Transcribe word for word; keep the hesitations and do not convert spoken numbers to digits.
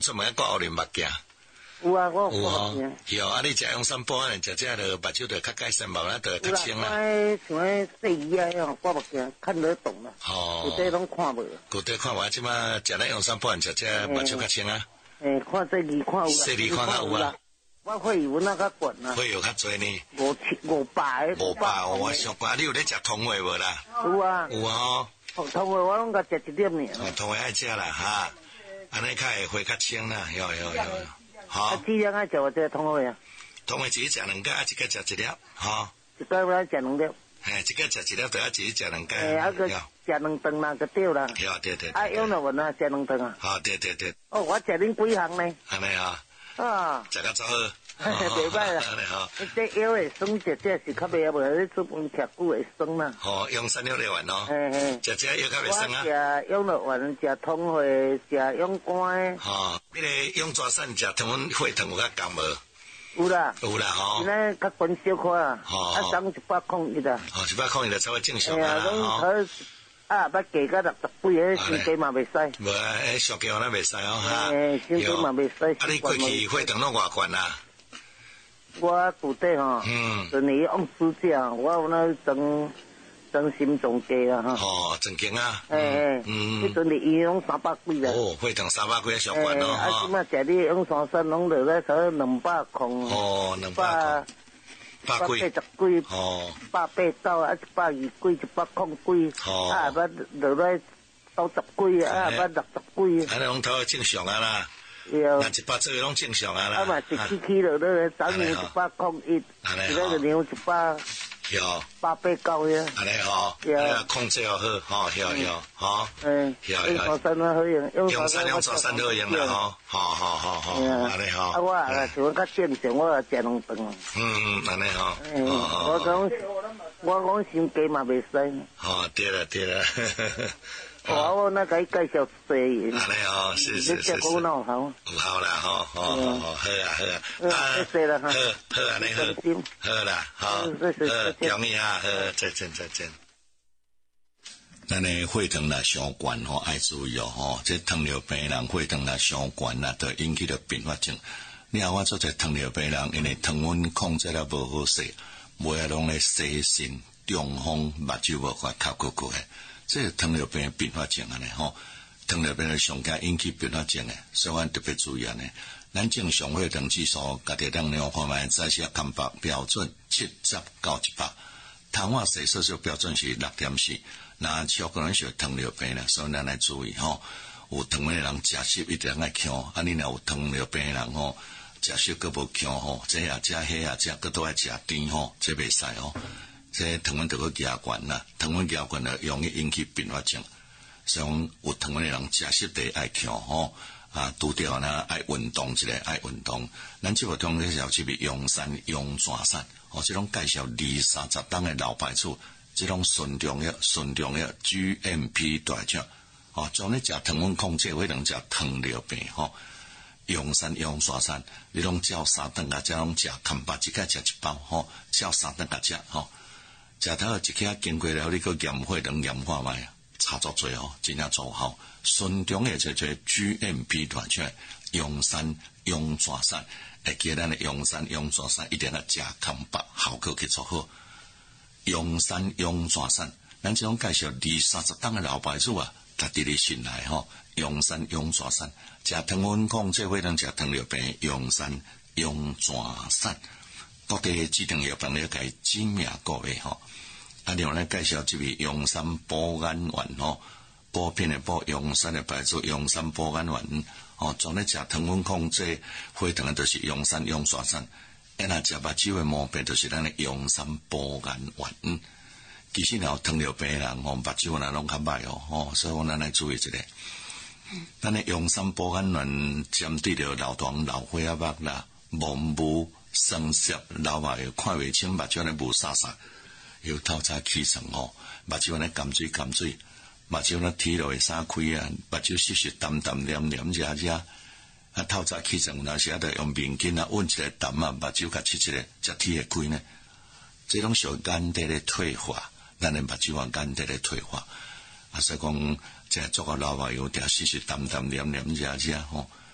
出门挂奥林目镜。 有啊，我有哦，有啊！你食用三波，食这个目睭就较改善，无啦，就较清啦。 像迄细鱼啊，迄挂目镜看得懂啦。 哦， 古代拢看无。 古代看无，即马食咧用三波，食这目睭较清啊。 诶，看细鱼看有啦。 细鱼看较有啊。 我会有那较悬啊。 会有较侪呢。 五七五百。 五百我上挂，你有咧食通话无啦？ 有啊。 有啊。 通话我拢甲食一粒呢。 通话爱食啦哈，安尼较会会较清啦，有有有。好， 啊，几粒爱食我这通话啊？ 通话自己食两个，啊，一个食一粒，哈。 一个我食两粒。 嘿，一个食一粒，就要自己食两个。 诶，啊个食两顿啦，个对啦。 有对对。 啊，用了文啊，食两顿啊。 好，对对对。 哦，我食恁几项呢？ 安尼啊。 啊。 食较早好。 袂歹啦。 安尼好。 这腰会酸，这这是较袂啊，无你出饭吃久会酸啦。 哦，用三六六丸咯。 嘿嘿。 食这腰较袂酸啊。 我食用了丸，食通货，食用肝。 哦，迄个用抓散食糖粉血糖有较降无？ 有啦。 有啦吼。 现在较悬小块啊。 哦。 啊，涨一百空一啦。 哦，一百空一就稍微正常啊。 哎呀，拢啊，捌加到六十几个，身价嘛袂使。 无啊，诶，小价咱袂使哦哈。 诶，身价嘛袂使。 啊，你过去血糖拢偌悬啊？ 我古代吼，嗯，就你用暑假，我有那装装心脏计啊哈。 哦，正经啊。 诶诶，嗯，迄阵你医用三百几啦。 哦，血糖三百几上悬咯。 啊，即马食你用三三拢落来才两百空。 哦，两百。 百八十几。 哦。 百八到啊，一百二几，一百空几。哦。啊，捌落来九十几啊，捌六十几。 安尼拢头正常啊啦。 那一百左右拢正常啊啦。 啊嘛，一起起落咧，昨年一百空一，一个就牛一百。 有。 八八九呀。 安尼吼。有。控制又好，吼，有有，吼。 嗯。 有有。 用三三好用， 用三用三三好用啦，吼，好好好好。安尼吼。 啊，我啊，像较正常，我食两顿。 嗯嗯，安尼吼。 嗯。我讲，我讲心计嘛袂使。 哦，对了对了。 哦，我那个介绍济。 安尼哦，是是是。 你食好孬好。 好啦，好好好好，好啊好啊。 啊，谢谢啦哈。 好，好安尼好。好啦，好，好，容易啊，好，再见再见。咱的血糖啦上悬吼，爱注意哦吼，这糖尿病人血糖啦上悬啦，就引起了并发症。你看我做这糖尿病人，因为糖分控制了无好势，每日拢咧洗肾、中风、目睭无法透过过诶。这个糖尿病的并发症啊呢吼，糖尿病的上加引起并发症诶，所以咱特别注意啊呢。咱正常血糖指数，家己当量看卖，在是康巴标准七十到一百，糖化血色素标准是六点四。那超过咱是糖尿病啦，所以咱来注意吼。有糖的人食食一定爱强，啊你若有糖尿病的人吼，食食佫无强吼，这也食迄也食佫都爱食甜吼，这袂使吼。这糖分就去加悬啦，糖分加悬了容易引起并发症。所以有糖分的人食食得爱强吼，啊拄着呢爱运动一下，爱运动。咱即个通介绍即个用膳用全膳，哦，即种介绍二三十档的老牌厝，即种顺重药顺重药 G M P 大奖，哦，将你食糖分控制，或者食糖尿病吼。用膳用全膳，你拢照三顿啊，即拢食冚巴一个食一包吼，照三顿啊食吼。食头一刻经过了，你个验血糖验看卖，差足多哦，真正奏效。顺中的就做 G M P 团出来，用膳用全膳，会记咱的用膳用全膳一定要食空白，效果去做好。用膳用全膳，咱这种介绍二三十档的老牌子啊，家己咧信赖吼。用膳用全膳，食糖分控制血糖，食糖尿病用膳用全膳。各地指定药房了解知名各位吼，啊，另外咧介绍即位用膳补眼丸吼，补片的补用膳的牌子用膳补眼丸，吼，专咧食糖分控制血糖的，就是用膳用全膳。啊，若食目睭的毛病，就是咱的用膳补眼丸。嗯，其实若糖尿病人吼，目睭若拢较歹哦，吼，所以我咱来注意一下。咱的用膳补眼丸针对着老糖老花眼目啦、盲目。生涩老话又看袂清，目睭咧雾煞煞，又透早起床吼，目睭咧甘水甘水，目睭咧天落会三开啊，目睭湿湿淡淡黏黏热热，啊透早起床有时啊着用面巾啊温一个淡啊，目睭甲切一个，才天会开呢。这种属眼底咧退化，咱的目睭啊眼底咧退化，啊所以讲即系做个老话又定湿湿淡淡黏黏热热吼。